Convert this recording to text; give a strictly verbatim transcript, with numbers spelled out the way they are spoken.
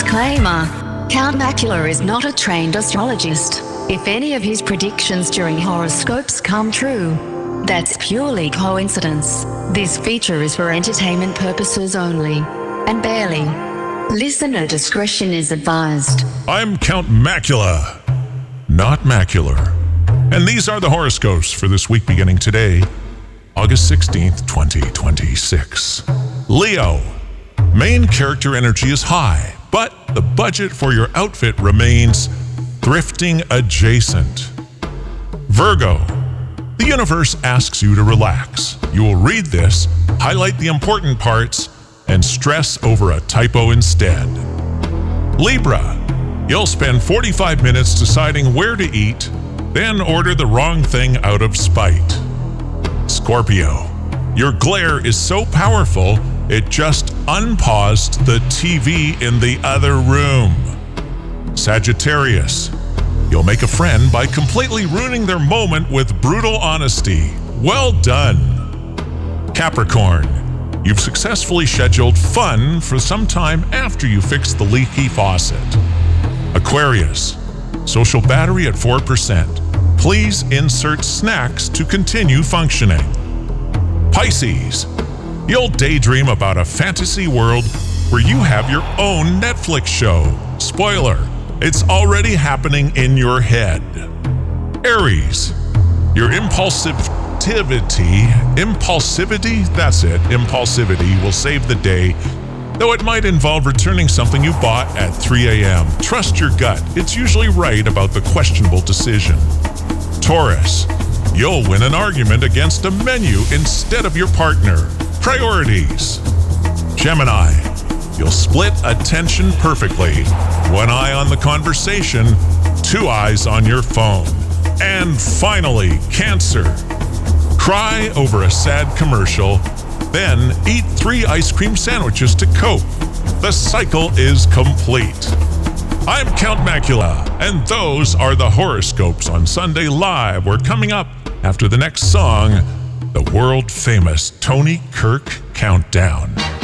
Disclaimer: Count Macula is not a trained astrologist. If any of his predictions during horoscopes come true, that's purely coincidence. This feature is for entertainment purposes only, and barely. Listener discretion is advised. I'm Count Macula, not macular. And these are the horoscopes for this week beginning today, August sixteenth, twenty twenty-six. Leo, main character energy is high, but the budget for your outfit remains thrifting adjacent. Virgo, the universe asks you to relax. You will read this, highlight the important parts, and stress over a typo instead. Libra, you'll spend forty-five minutes deciding where to eat, then order the wrong thing out of spite. Scorpio, your glare is so powerful, it just unpaused the T V in the other room. Sagittarius, you'll make a friend by completely ruining their moment with brutal honesty. Well done. Capricorn, you've successfully scheduled fun for some time after you fix the leaky faucet. Aquarius, social battery at four percent. Please insert snacks to continue functioning. Pisces, you'll daydream about a fantasy world where you have your own Netflix show. Spoiler, it's already happening in your head. Aries, your impulsivity, impulsivity, that's it, impulsivity will save the day, though it might involve returning something you bought at three a.m. Trust your gut, it's usually right about the questionable decision. Taurus, you'll win an argument against a menu instead of your partner. Priorities. Gemini, you'll split attention perfectly. One eye on the conversation, two eyes on your phone. And finally, Cancer. Cry over a sad commercial, then eat three ice cream sandwiches to cope. The cycle is complete. I'm Count Macula, and those are the horoscopes on Sunday Live. We're coming up after the next song, the world-famous Tony Kirk Countdown.